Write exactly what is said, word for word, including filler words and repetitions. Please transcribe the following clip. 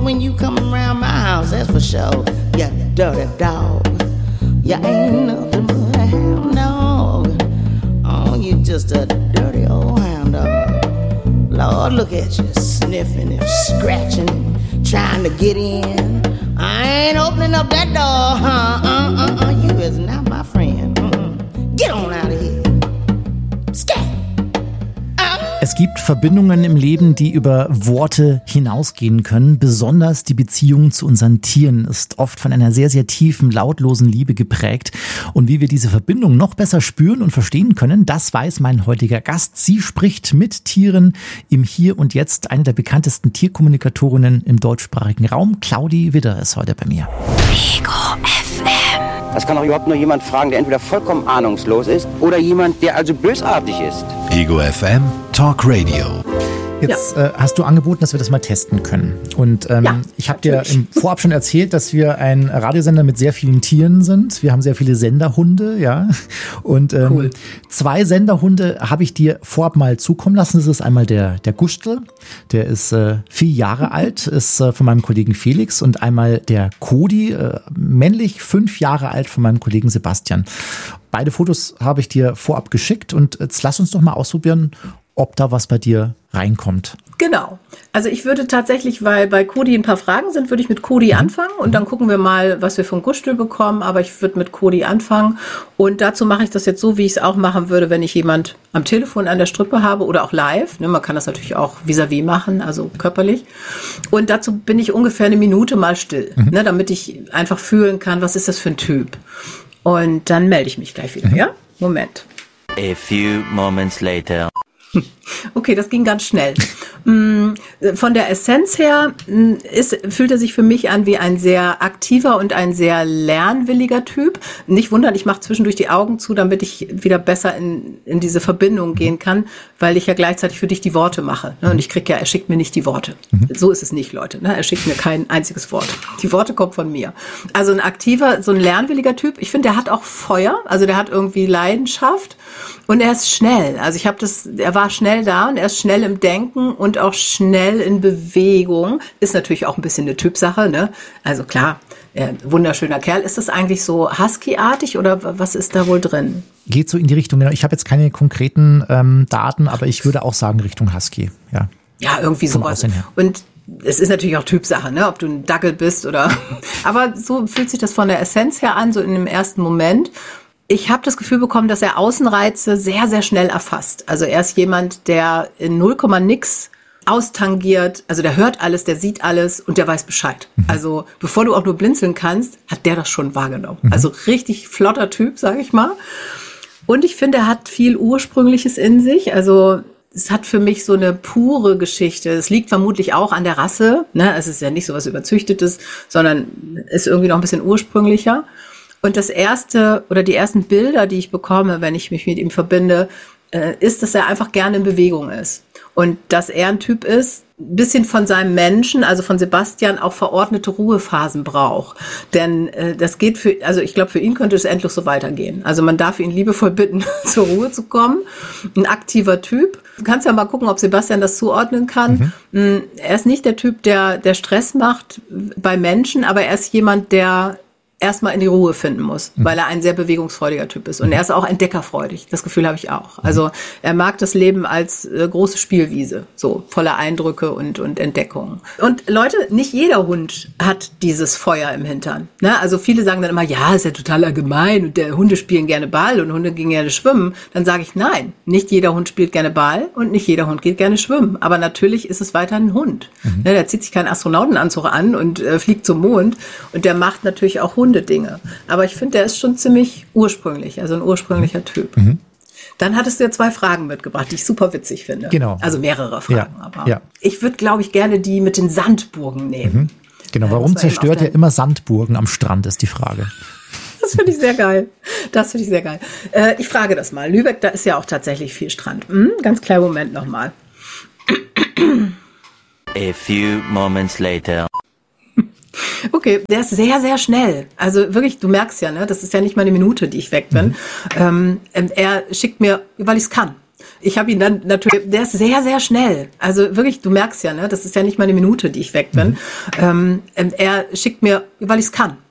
when you come around my house, that's for sure. You dirty dog. You ain't nothing but a hound dog. Oh, you just a dirty old hound dog. Lord, look at you, sniffing and scratching, trying to get in. I ain't opening up that door, huh? Uh, uh, uh, you is not my friend. Uh-uh. Get on out of here. Scat. Es gibt Verbindungen im Leben, die über Worte hinausgehen können. Besonders die Beziehung zu unseren Tieren ist oft von einer sehr, sehr tiefen, lautlosen Liebe geprägt. Und wie wir diese Verbindung noch besser spüren und verstehen können, das weiß mein heutiger Gast. Sie spricht mit Tieren im Hier und Jetzt. Eine der bekanntesten Tierkommunikatorinnen im deutschsprachigen Raum. Claudi Widder ist heute bei mir. Ego F M. Das kann auch überhaupt nur jemand fragen, der entweder vollkommen ahnungslos ist oder jemand, der also bösartig ist. Ego F M Talk Radio. Jetzt ja. äh, hast du angeboten, dass wir das mal testen können. Und ähm, ja, ich habe dir im Vorab schon erzählt, dass wir ein Radiosender mit sehr vielen Tieren sind. Wir haben sehr viele Senderhunde, ja. Und ähm, cool. zwei Senderhunde habe ich dir vorab mal zukommen lassen. Das ist einmal der der Gustl, der ist äh, vier Jahre alt, ist äh, von meinem Kollegen Felix, und einmal der Cody, äh, männlich, fünf Jahre alt, von meinem Kollegen Sebastian. Beide Fotos habe ich dir vorab geschickt, und jetzt lass uns doch mal ausprobieren, ob da was bei dir reinkommt. Genau. Also ich würde tatsächlich, weil bei Cody ein paar Fragen sind, würde ich mit Cody mhm. anfangen, und dann gucken wir mal, was wir von Gustl bekommen. Aber ich würde mit Cody anfangen, und dazu mache ich das jetzt so, wie ich es auch machen würde, wenn ich jemand am Telefon an der Strippe habe oder auch live. Ne, man kann das natürlich auch vis-à-vis machen, also körperlich. Und dazu bin ich ungefähr eine Minute mal still, mhm. ne, damit ich einfach fühlen kann, was ist das für ein Typ. Und dann melde ich mich gleich wieder, mhm. ja? Moment. A few moments later. Okay, das ging ganz schnell. Von der Essenz her ist, fühlt er sich für mich an wie ein sehr aktiver und ein sehr lernwilliger Typ. Nicht wundern, ich mache zwischendurch die Augen zu, damit ich wieder besser in, in diese Verbindung gehen kann, weil ich ja gleichzeitig für dich die Worte mache. Und ich kriege ja, er schickt mir nicht die Worte. So ist es nicht, Leute. Er schickt mir kein einziges Wort. Die Worte kommen von mir. Also ein aktiver, so ein lernwilliger Typ. Ich finde, der hat auch Feuer. Also der hat irgendwie Leidenschaft. Und er ist schnell. Also ich habe das, er war schnell da, und er ist schnell im Denken und auch schnell in Bewegung. Ist natürlich auch ein bisschen eine Typsache, ne? Also klar, äh, wunderschöner Kerl. Ist das eigentlich so Husky-artig oder was ist da wohl drin? Geht so in die Richtung. Ich habe jetzt keine konkreten ähm, Daten, aber ich würde auch sagen Richtung Husky. Ja, ja, irgendwie sowas. Und es ist natürlich auch Typsache, ne? Ob du ein Dackel bist oder. Aber so fühlt sich das von der Essenz her an, so in dem ersten Moment. Ich habe das Gefühl bekommen, dass er Außenreize sehr, sehr schnell erfasst. Also er ist jemand, der in null Komma nix austangiert. Also der hört alles, der sieht alles und der weiß Bescheid. Mhm. Also bevor du auch nur blinzeln kannst, hat der das schon wahrgenommen. Mhm. Also richtig flotter Typ, sage ich mal. Und ich finde, er hat viel Ursprüngliches in sich. Also es hat für mich so eine pure Geschichte. Es liegt vermutlich auch an der Rasse. Ne? Es ist ja nicht so was Überzüchtetes, sondern ist irgendwie noch ein bisschen ursprünglicher. Und das erste oder die ersten Bilder, die ich bekomme, wenn ich mich mit ihm verbinde, ist, dass er einfach gerne in Bewegung ist. Und dass er ein Typ ist, ein bisschen von seinem Menschen, also von Sebastian, auch verordnete Ruhephasen braucht. Denn äh, das geht für, also ich glaube, für ihn könnte es endlos so weitergehen. Also man darf ihn liebevoll bitten, zur Ruhe zu kommen. Ein aktiver Typ. Du kannst ja mal gucken, ob Sebastian das zuordnen kann. Mhm. Er ist nicht der Typ, der, der Stress macht bei Menschen, aber er ist jemand, der erstmal in die Ruhe finden muss, mhm. weil er ein sehr bewegungsfreudiger Typ ist. Und er ist auch entdeckerfreudig. Das Gefühl habe ich auch. Also er mag das Leben als äh, große Spielwiese, so voller Eindrücke und, und Entdeckungen. Und Leute, nicht jeder Hund hat dieses Feuer im Hintern. Ne? Also viele sagen dann immer, ja, ist ja total allgemein und der Hunde spielen gerne Ball und Hunde gehen gerne schwimmen. Dann sage ich, nein, nicht jeder Hund spielt gerne Ball und nicht jeder Hund geht gerne schwimmen. Aber natürlich ist es weiter ein Hund. Mhm. Ne? Der zieht sich keinen Astronautenanzug an und äh, fliegt zum Mond. Und der macht natürlich auch Hunde Dinge. Aber ich finde, der ist schon ziemlich ursprünglich, also ein ursprünglicher Typ. Mhm. Dann hattest du ja zwei Fragen mitgebracht, die ich super witzig finde. Genau. Also mehrere Fragen. Ja. Aber ja. Ich würde, glaube ich, gerne die mit den Sandburgen nehmen. Mhm. Genau, warum zerstört ihr immer Sandburgen am Strand, ist die Frage. Das finde ich sehr geil. Das finde ich sehr geil. Äh, ich frage das mal. Lübeck, da ist ja auch tatsächlich viel Strand. Hm? Ganz kleinen Moment nochmal. A few moments later. Okay, der ist sehr, sehr schnell. Also wirklich, du merkst ja, ne, das ist ja nicht mal eine Minute, die ich weg bin. Mhm. Ähm, er schickt mir, weil ich es kann. Ich habe ihn dann natürlich, der ist sehr, sehr schnell. Also wirklich, du merkst ja, ne, das ist ja nicht mal eine Minute, die ich weg bin. Mhm. Ähm, er schickt mir, weil ich es kann.